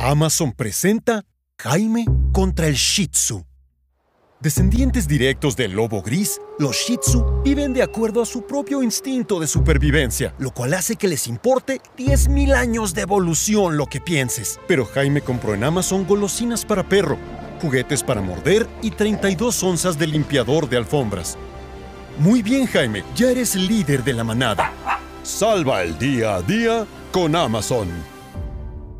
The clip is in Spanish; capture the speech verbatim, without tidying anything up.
Amazon presenta Jaime contra el Shih Tzu. Descendientes directos del lobo gris, los Shih Tzu viven de acuerdo a su propio instinto de supervivencia, lo cual hace que les importe diez mil años de evolución lo que pienses. Pero Jaime compró en Amazon golosinas para perro, juguetes para morder y treinta y dos onzas de limpiador de alfombras. Muy bien, Jaime, ya eres el líder de la manada. Salva el día a día con Amazon.